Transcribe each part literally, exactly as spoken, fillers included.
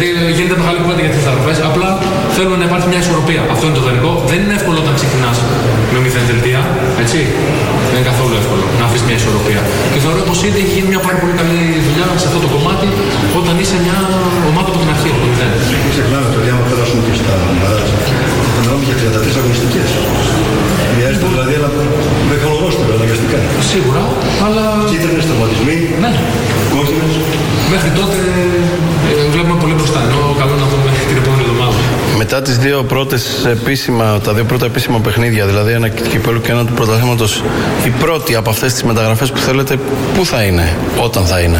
Γιατί γίνεται μεγάλη κουβέντα για τις μεταγραφές. Απλά θέλουν να υπάρχει μια ισορροπία. Αυτό είναι το ιδανικό. Δεν είναι εύκολο όταν ξεκινάς με μηδέν δελτία. Έτσι. Δεν είναι καθόλου εύκολο να αφήσεις μια ισορροπία. Και θεωρώ πως ήδη έχει γίνει μια πάρα πολύ καλή δουλειά σε αυτό το κομμάτι όταν είσαι μια ομάδα από την αρχή, από το μηδέν. Μην ξεχνάμε ότι άμα περάσουν και στα μαράζ, θα μιλάμε για τριάντα τρεις αγωνιστικές. Χρειάζεται δηλαδή ένα μεγάλο ρόστερ αναγκαστικά. Σίγουρα, αλλά. Κίτρινες, τραυματισμοί, ναι. κόκκινες. Μέχρι τότε ε, βλέπουμε πολύ μπροστά. Ενώ καλό να δούμε την επόμενη εβδομάδα. Μετά τις δύο πρώτες επίσημα, τα δύο πρώτα επίσημα παιχνίδια, δηλαδή ένα κυπέλλου και ένα του πρωταθλήματος, η πρώτη από αυτές τις μεταγραφές που θέλετε, πού θα είναι, όταν θα είναι?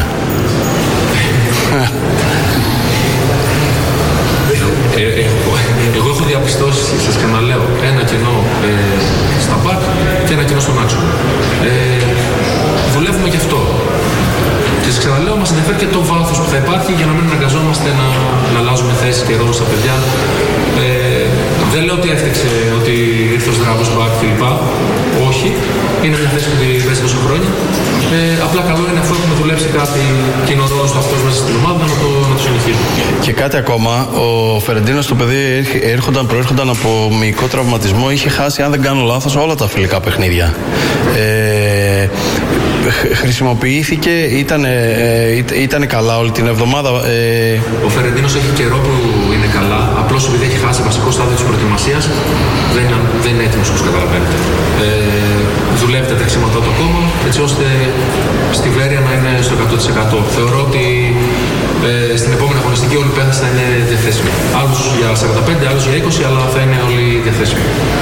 Ε, ε, εγώ έχω διαπιστώσει, σας ξαναλέω, ένα κενό ε, στα μπακ και ένα κενό στον άξονα. Ε, δουλεύουμε γι' αυτό. Και σας ξαναλέω, μας ενδιαφέρει και το βάθος που θα υπάρχει για να μην αναγκαζόμαστε να, να αλλάζουμε θέσεις και ρόλους στα παιδιά. Ε, δεν λέω ότι έφτιαξε, ότι ήρθε ο Στράβος μπακ κλπ. Όχι. Είναι μια θέση που την παίζει τόσο χρόνια. Ε, απλά καλό είναι αφού έχουμε δουλέψει κάτι κοινό ρόλο στο αυτός μέσα στην ομάδα να το, να το συνεχίσουμε. Και κάτι ακόμα, ο Φερεντίνος το παιδί έρχονταν, προέρχονταν από μυϊκό τραυματισμό, είχε χάσει, αν δεν κάνω λάθος, όλα τα φιλικά παιχνίδια. Ε, χρησιμοποιήθηκε, ήταν, ε, ήταν καλά όλη την εβδομάδα. Ε... Ο Φερεντίνος έχει καιρό που είναι καλά, απλώς επειδή έχει χάσει βασικό στάδιο της προετοιμασίας, δεν, δεν είναι έτοιμος όπως καταλαβαίνετε. Ε, δουλεύει τα τρεξίματά του ακόμα, έτσι ώστε στη Βέρεια να είναι στο εκατό τοις εκατό. Θεωρώ ότι ε, στην επόμενη αγωνιστική όλοι οι παίχτες θα είναι διαθέσιμοι. Άλλους για σαράντα πέντε, άλλους για είκοσι, αλλά θα είναι όλοι διαθέσιμοι.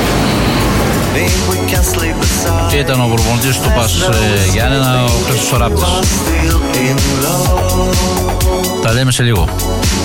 Και ήταν ο προπονητής του Πας ε, Γιάννενα, ο Χρήστος Σοράπτης. Τα λέμε σε λίγο.